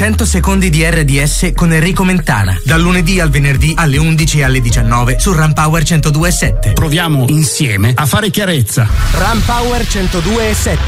100 secondi di RDS con Enrico Mentana. Dal lunedì al venerdì alle 11 e alle 19 su Ram Power 102.7. Proviamo insieme a fare chiarezza. Ram Power 102.7.